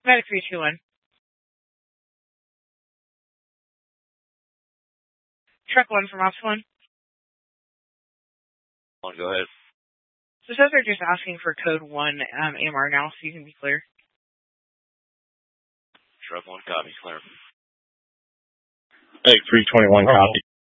Medic 321. Truck 1 from Ops 1. Go ahead. So it says they're just asking for code 1 AMR now, so you can be clear. Truck 1, copy, clear. Medic 321, copy.